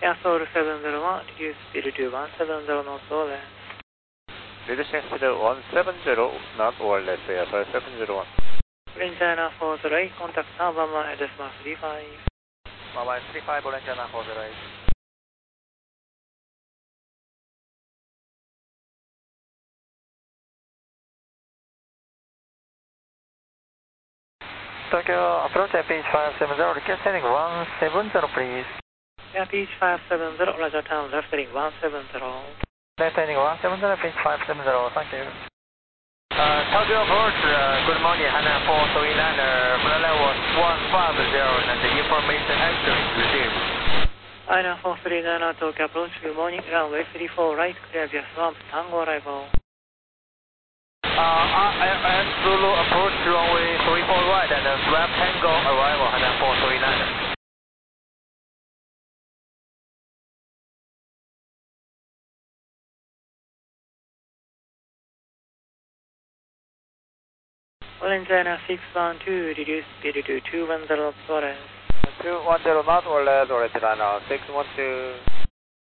Air Soul 701, reduce speed to 170 knots or less. Reducing speed to 170 knots or less, Air Soul 701. Orange China 408, contact now, Bama address mark 35. Bama 35, Orange China 408. Tokyo, approach Airpeach 570, request heading 170 please. Airpeach 570, Roger town, left heading 170. Left heading 170, Airpeach 570, thank you. Tokyo approach, good morning, Hana 439, flight level 150 and the information actually received. Hana 439, Tokyo approach, good morning, runway 34 right, clear via swamp, Tango arrival. IS Zulu approach runway 34 right and swap Tango arrival, Hana 439. Orange China 612, reduce speed to 210 knots or less. 210 knots or less, Orange China 612.